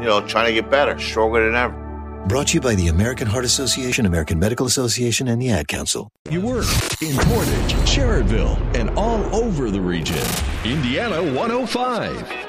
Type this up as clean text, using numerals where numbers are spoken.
trying to get better, stronger than ever. Brought to you by the American Heart Association, American Medical Association, and the Ad Council. You work in Portage, Sherrardville, and all over the region. Indiana 105.